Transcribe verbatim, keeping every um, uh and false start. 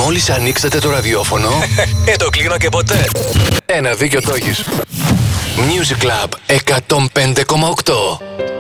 Μόλις ανοίξατε το ραδιόφωνο, Ε, το κλείνω και ποτέ. ένα δίκιο το έχεις. Music Club εκατόν πέντε κόμμα οκτώ.